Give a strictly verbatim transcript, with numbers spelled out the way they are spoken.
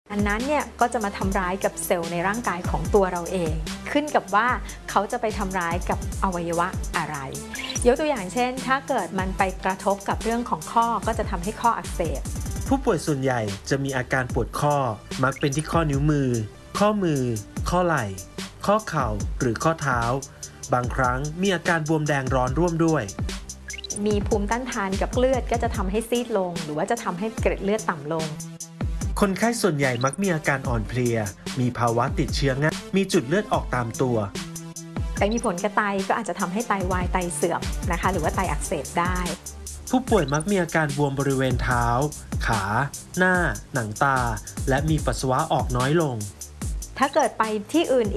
อันนั้นเนี่ยก็จะมาทำร้ายกับเซลล์ในร่างกายของตัวเราเองขึ้นกับว่าเขาจะไปทำร้ายกับอวัยวะอะไรยกตัวอย่างเช่นถ้าเกิดมันไปกระทบกับเรื่องของข้อก็จะทำให้ข้ออักเสบผู้ป่วยส่วนใหญ่จะมีอาการปวดข้อมักเป็นที่ข้อนิ้วมือข้อมือข้อไหล่ข้อเข่าหรือข้อเท้าบางครั้งมีอาการบวมแดงร้อนร่วมด้วยมีภูมิต้านทานกับเลือดก็จะทำให้ซีดลงหรือว่าจะทำให้เกล็ดเลือดต่ำลงคนไข้ส่วนใหญ่มักมีอาการอ่อนเพลียมีภาวะติดเชื้อง่ายมีจุดเลือดออกตามตัวแต่มีผลกับไตก็อาจจะทำให้ไตวายไตเสื่อมนะคะหรือว่าไตอักเสบได้ผู้ป่วยมักมีอาการบวมบริเวณเท้าขาหน้าหนังตาและมีปัสสาวะออกน้อยลงถ้าเกิดไปที่อื่น